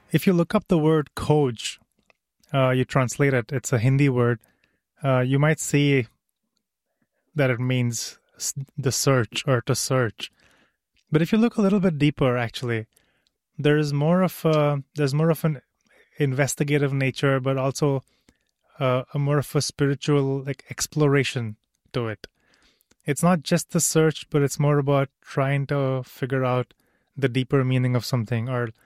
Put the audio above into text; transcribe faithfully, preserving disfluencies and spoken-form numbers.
If you look up the word Khoj, uh, you translate it, it's a Hindi word, uh, you might see that it means s- the search or to search. But if you look a little bit deeper, actually, there's more of a, there's more of an investigative nature, but also uh, a more of a spiritual like exploration to it. It's not just the search, but it's more about trying to figure out the deeper meaning of something, or